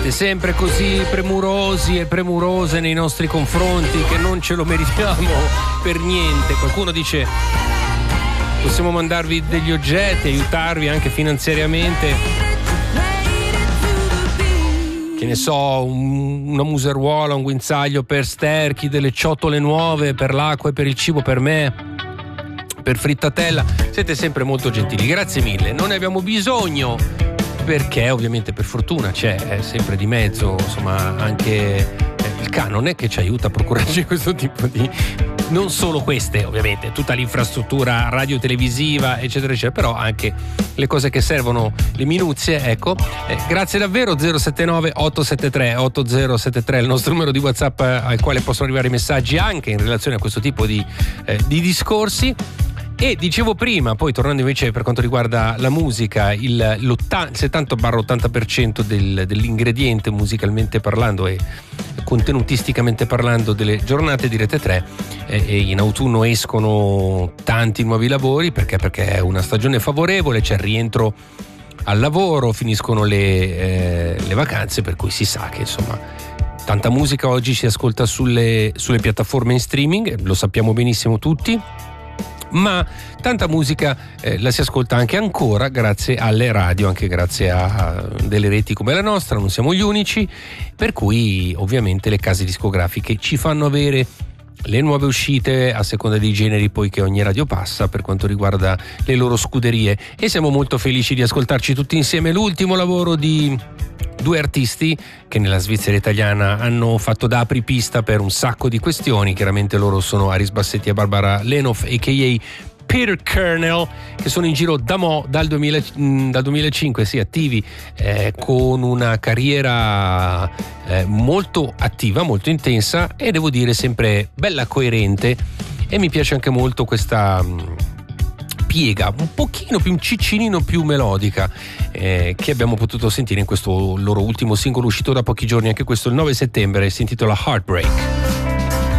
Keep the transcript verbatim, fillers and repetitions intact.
Siete sempre così premurosi e premurose nei nostri confronti che non ce lo meritiamo per niente. Qualcuno dice possiamo mandarvi degli oggetti, aiutarvi anche finanziariamente, che ne so, un, una museruola, un guinzaglio per Sterchi, delle ciotole nuove per l'acqua e per il cibo per me, per Frittatella. Siete sempre molto gentili, grazie mille. Non ne abbiamo bisogno, perché ovviamente per fortuna c'è è sempre di mezzo, insomma, anche eh, il canone che ci aiuta a procurarci questo tipo di, non solo queste ovviamente, tutta l'infrastruttura radio-televisiva eccetera eccetera, però anche le cose che servono, le minuzie, ecco. Eh, grazie davvero. Zero sette nove otto sette tre otto zero sette tre è il nostro numero di WhatsApp al quale possono arrivare i messaggi anche in relazione a questo tipo di, eh, di discorsi. E dicevo prima, poi tornando invece per quanto riguarda la musica, il settanta ottanta per cento del, dell'ingrediente musicalmente parlando e contenutisticamente parlando delle giornate di Rete tre, eh, e in autunno escono tanti nuovi lavori perché, perché è una stagione favorevole, c'è il rientro al lavoro, finiscono le, eh, le vacanze, per cui si sa che insomma tanta musica oggi si ascolta sulle, sulle piattaforme in streaming, lo sappiamo benissimo tutti. Ma tanta musica eh, la si ascolta anche ancora grazie alle radio, anche grazie a, a delle reti come la nostra, non siamo gli unici, per cui ovviamente le case discografiche ci fanno avere le nuove uscite a seconda dei generi poi che ogni radio passa per quanto riguarda le loro scuderie, e siamo molto felici di ascoltarci tutti insieme l'ultimo lavoro di due artisti che nella Svizzera italiana hanno fatto da apripista per un sacco di questioni. Chiaramente loro sono Aris Bassetti e Barbara Lenoff, a k a. Peter Kernel, che sono in giro da mo' dal, duemila, dal duemilacinque, sì, attivi, eh, con una carriera eh, molto attiva, molto intensa, e devo dire sempre bella coerente, e mi piace anche molto questa mh, piega un pochino più, un ciccinino più melodica eh, che abbiamo potuto sentire in questo loro ultimo singolo uscito da pochi giorni, anche questo il nove settembre, si intitola Heartbreak.